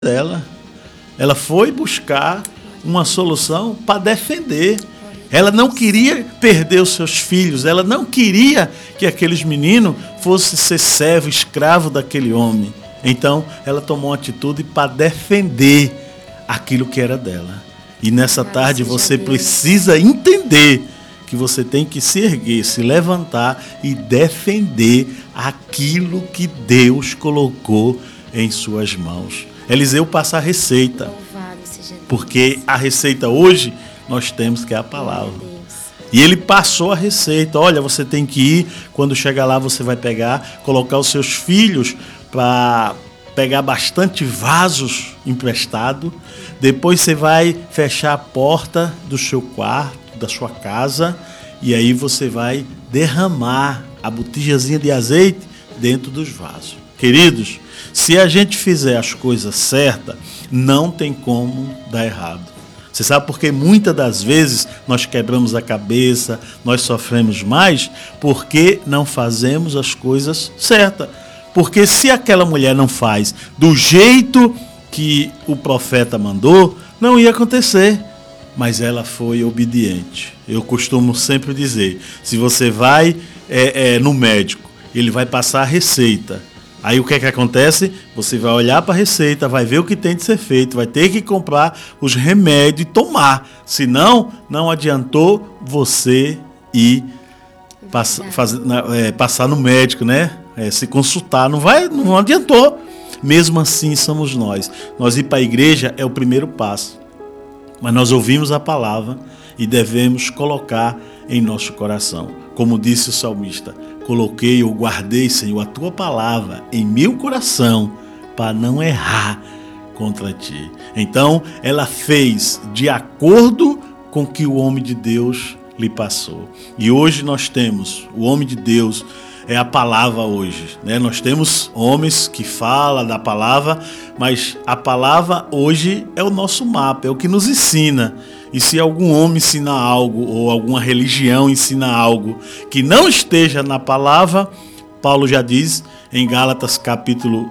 dela. Ela foi buscar uma solução para defender. Ela não queria perder os seus filhos, ela não queria que aqueles meninos fossem ser servo, escravo daquele homem. Então, ela tomou uma atitude para defender aquilo que era dela. E nessa tarde você precisa entender que você tem que se erguer, se levantar e defender aquilo que Deus colocou em suas mãos. Eliseu passa a receita, porque a receita hoje nós temos que é a palavra. E ele passou a receita. Olha, você tem que ir, quando chegar lá você vai colocar os seus filhos para pegar bastante vasos emprestado. Depois você vai fechar a porta do seu quarto, da sua casa, e aí você vai derramar a botijazinha de azeite dentro dos vasos. Queridos, se a gente fizer as coisas certas, não tem como dar errado. Você sabe por que muitas das vezes nós quebramos a cabeça, nós sofremos mais? Porque não fazemos as coisas certas. Porque se aquela mulher não faz do jeito que o profeta mandou, não ia acontecer. Mas ela foi obediente. Eu costumo sempre dizer, se você vai no médico, ele vai passar a receita. Aí o que é que acontece? Você vai olhar para a receita, vai ver o que tem de ser feito, vai ter que comprar os remédios e tomar. Senão, não adiantou você ir passar no médico, né? Se consultar, não adiantou. Mesmo assim somos nós. Nós ir para a igreja é o primeiro passo. Mas nós ouvimos a palavra e devemos colocar em nosso coração. Como disse o salmista, coloquei ou guardei, Senhor, a tua palavra em meu coração para não errar contra ti. Então, ela fez de acordo com o que o homem de Deus lhe passou. E hoje nós temos, o homem de Deus é a palavra hoje, né? Nós temos homens que falam da palavra, mas a palavra hoje é o nosso mapa, é o que nos ensina. E se algum homem ensina algo, ou alguma religião ensina algo que não esteja na palavra, Paulo já diz em Gálatas capítulo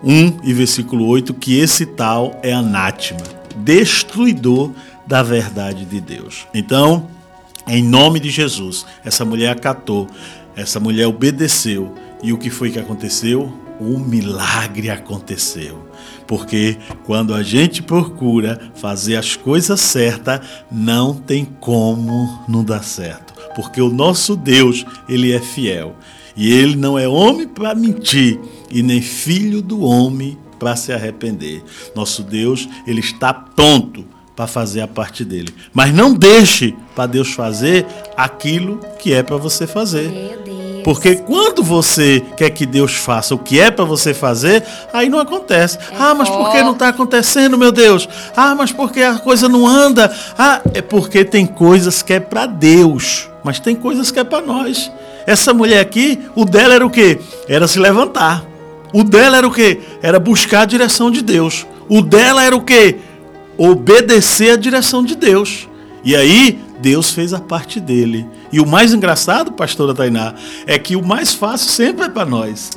1 e versículo 8, que esse tal é anátema, destruidor da verdade de Deus. Então, em nome de Jesus, essa mulher acatou, essa mulher obedeceu. E o que foi que aconteceu? Um milagre aconteceu. Porque quando a gente procura fazer as coisas certas, não tem como não dar certo. Porque o nosso Deus, ele é fiel. E ele não é homem para mentir, e nem filho do homem para se arrepender. Nosso Deus, ele está pronto para fazer a parte dele. Mas não deixe para Deus fazer aquilo que é para você fazer. Porque quando você quer que Deus faça o que é para você fazer, aí não acontece. Mas por que não está acontecendo, meu Deus? Mas porque a coisa não anda? É porque tem coisas que é para Deus, mas tem coisas que é para nós. Essa mulher aqui, o dela era o quê? Era se levantar. O dela era o quê? Era buscar a direção de Deus. O dela era o quê? Obedecer a direção de Deus. E aí, Deus fez a parte dele. E o mais engraçado, pastora Tainá, é que o mais fácil sempre é para nós.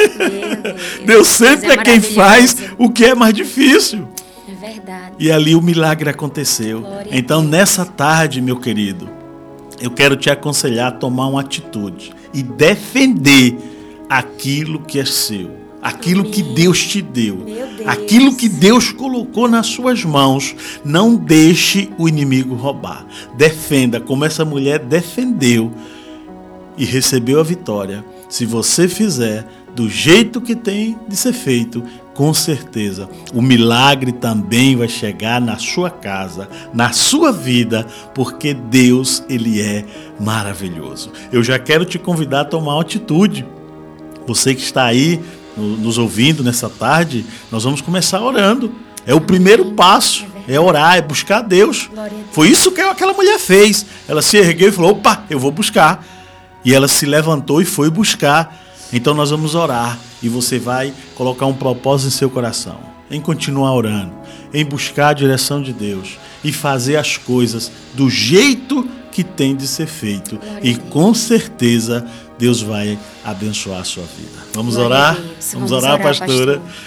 Deus sempre é quem faz o que é mais difícil. É verdade. E ali o milagre aconteceu. Então, nessa tarde, meu querido, eu quero te aconselhar a tomar uma atitude e defender aquilo que é seu. Aquilo que Deus te deu, aquilo que Deus colocou nas suas mãos, não deixe o inimigo roubar. Defenda, como essa mulher defendeu e recebeu a vitória. Se você fizer do jeito que tem de ser feito, com certeza o milagre também vai chegar na sua casa, na sua vida, porque Deus, ele é maravilhoso. Eu já quero te convidar a tomar uma atitude. Você que está aí nos ouvindo nessa tarde, nós vamos começar orando. É o primeiro passo, é orar, é buscar Deus. Foi isso que aquela mulher fez. Ela se ergueu e falou, opa, eu vou buscar. E ela se levantou e foi buscar. Então nós vamos orar e você vai colocar um propósito em seu coração, em continuar orando, em buscar a direção de Deus e fazer as coisas do jeito que tem de ser feito. E com certeza Deus vai abençoar a sua vida. Vamos orar? Vamos orar, pastora.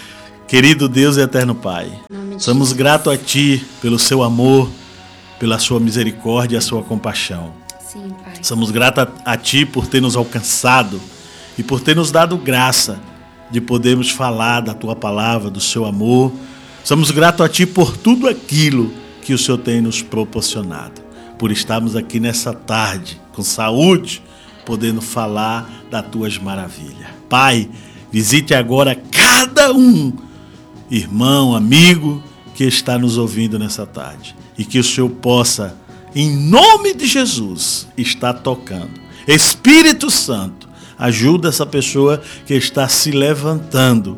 Querido Deus e eterno Pai, somos gratos a Ti pelo Seu amor, pela Sua misericórdia e a Sua compaixão. Sim, Pai. Somos gratos a Ti por ter nos alcançado e por ter nos dado graça de podermos falar da Tua palavra, do Seu amor. Somos gratos a Ti por tudo aquilo que o Senhor tem nos proporcionado, por estarmos aqui nessa tarde, com saúde, podendo falar das Tuas maravilhas. Pai, visite agora cada um, irmão, amigo, que está nos ouvindo nessa tarde. E que o Senhor possa, em nome de Jesus, estar tocando. Espírito Santo, ajuda essa pessoa que está se levantando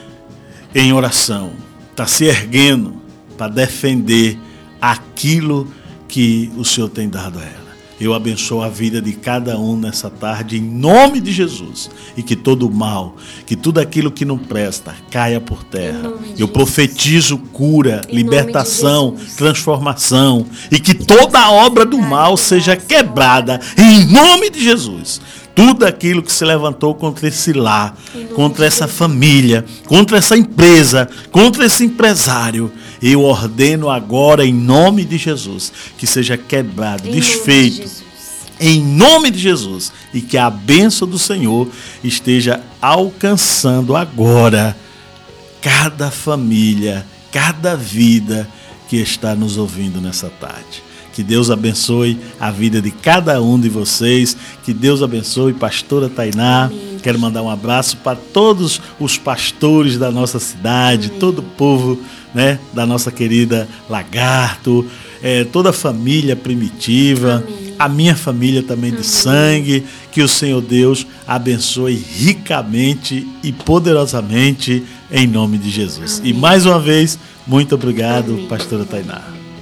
em oração, está se erguendo para defender aquilo que o Senhor tem dado a ela. Eu abençoo a vida de cada um nessa tarde, em nome de Jesus. E que todo mal, que tudo aquilo que não presta, caia por terra. Eu profetizo cura, libertação, transformação. E que toda a obra do mal seja quebrada, em nome de Jesus. Tudo aquilo que se levantou contra esse lar, contra essa família, contra essa empresa, contra esse empresário, eu ordeno agora em nome de Jesus que seja quebrado, desfeito, em nome de Jesus, e que a bênção do Senhor esteja alcançando agora cada família, cada vida que está nos ouvindo nessa tarde. Que Deus abençoe a vida de cada um de vocês. Que Deus abençoe pastora Tainá. Amém. Quero mandar um abraço para todos os pastores da nossa cidade, amém, todo o povo, né, da nossa querida Lagarto, toda a família primitiva, amém, a minha família também, amém, de sangue. Que o Senhor Deus abençoe ricamente e poderosamente em nome de Jesus. Amém. E mais uma vez, muito obrigado, amém, pastora Tainá.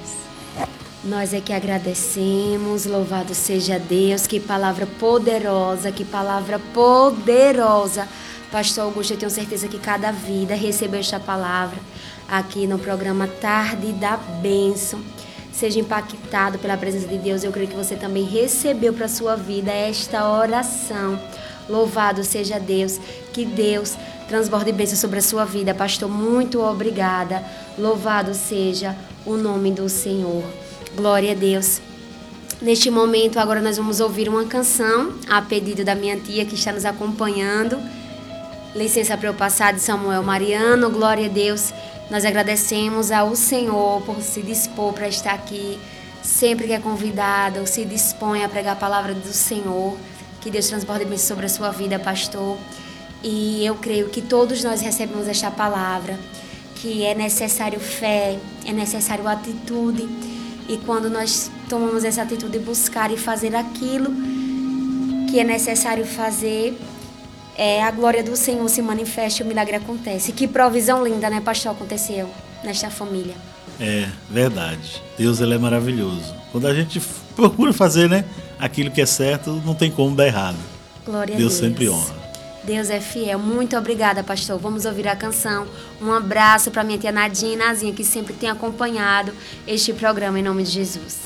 Nós é que agradecemos, louvado seja Deus, que palavra poderosa, que palavra poderosa. Pastor Augusto, eu tenho certeza que cada vida recebeu esta palavra aqui no programa Tarde da Bênção. Seja impactado pela presença de Deus. Eu creio que você também recebeu para a sua vida esta oração. Louvado seja Deus, que Deus transborde bênção sobre a sua vida. Pastor, muito obrigada. Louvado seja o nome do Senhor. Glória a Deus. Neste momento, agora nós vamos ouvir uma canção a pedido da minha tia que está nos acompanhando. Licença para eu passar, de Samuel Mariano. Glória a Deus. Nós agradecemos ao Senhor por se dispor para estar aqui. Sempre que é convidado, se dispõe a pregar a palavra do Senhor. Que Deus transborde bem sobre a sua vida, pastor. E eu creio que todos nós recebemos esta palavra, que é necessário fé, é necessário atitude. E quando nós tomamos essa atitude de buscar e fazer aquilo que é necessário fazer, a glória do Senhor se manifesta e o milagre acontece. Que provisão linda, né, pastor, aconteceu nesta família. É verdade. Deus, ele é maravilhoso. Quando a gente procura fazer, né, aquilo que é certo, não tem como dar errado. Glória a Deus. Deus sempre honra. Deus é fiel. Muito obrigada, pastor. Vamos ouvir a canção. Um abraço para minha tia Nadinha e Nazinha, que sempre tem acompanhado este programa, em nome de Jesus.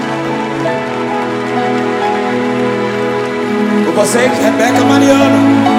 Com vocês, Rebeca Mariano.